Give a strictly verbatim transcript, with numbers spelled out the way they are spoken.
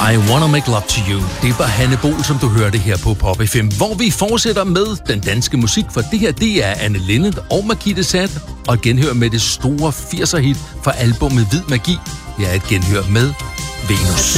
I Wanna Make Love to You. Det var Hanne Bol, som du hørte her på Pop F M, hvor vi fortsætter med den danske musik, for det her, det er Anne Linnet og Margitte Sat, og et genhør med det store firser-hit fra albumet Hvid Magi. Det er et genhør med Venus.